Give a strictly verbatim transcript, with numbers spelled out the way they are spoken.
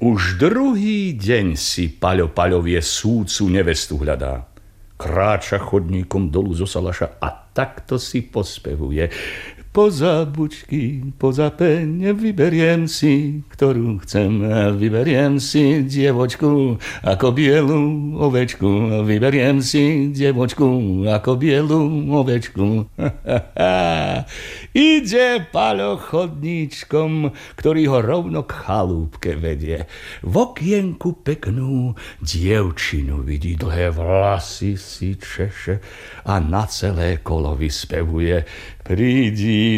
Už druhý deň si Paľo Paľovie súcu nevestu hľadá. Kráča chodníkom dolu zo salaša a takto si pospevuje. Poza bučky, poza peň, vyberiem si, ktorú chcem. Vyberiem si dievočku ako bielu ovečku. Vyberiem si dievočku ako bielu ovečku. Ide Paľo chodníčkom, ktorý ho rovno k chalúbke vedie. V okienku peknú dievčinu vidí, dlhé vlasy si češe a na celé kolo vyspevuje. Prídi